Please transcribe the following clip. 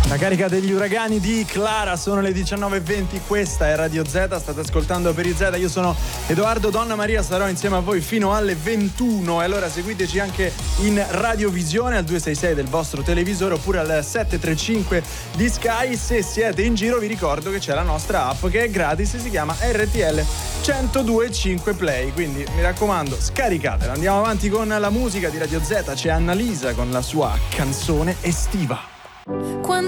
La carica degli uragani di Clara, sono le 19:20, questa è Radio Z, state ascoltando Per i Z, io sono Edoardo Donna Maria, sarò insieme a voi fino alle 21 e allora seguiteci anche in radiovisione al 266 del vostro televisore oppure al 735 di Sky. Se siete in giro vi ricordo che c'è la nostra app che è gratis e si chiama RTL 102.5 Play, quindi mi raccomando scaricatela. Andiamo avanti con la musica di Radio Z, c'è Annalisa con la sua canzone estiva. Quando